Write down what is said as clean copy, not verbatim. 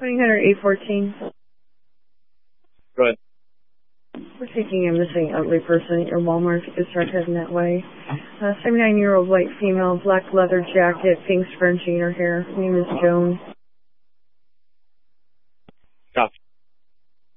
2000 814. Go ahead. We're taking a missing elderly person at your Walmart. You can start heading that way. 79-year-old white female, black leather jacket, pink scrunchie in her hair. Her name is Joan.